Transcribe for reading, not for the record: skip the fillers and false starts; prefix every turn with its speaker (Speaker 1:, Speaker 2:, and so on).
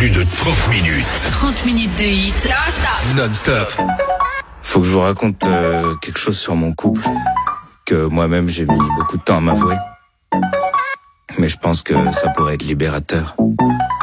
Speaker 1: plus de 30 minutes.
Speaker 2: 30 minutes de hit.
Speaker 1: Non-stop.
Speaker 3: Faut que je vous raconte quelque chose sur mon couple que moi-même j'ai mis beaucoup de temps à m'avouer. Mais je pense que ça pourrait être libérateur.